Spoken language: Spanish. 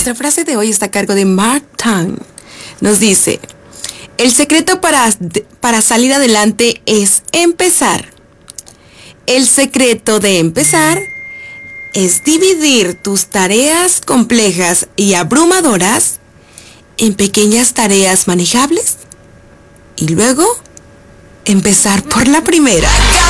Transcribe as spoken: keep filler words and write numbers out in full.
nuestra frase de hoy está a cargo de Mark Twain. Nos dice, el secreto para, para salir adelante es empezar. El secreto de empezar es dividir tus tareas complejas y abrumadoras en pequeñas tareas manejables y luego empezar por la primera.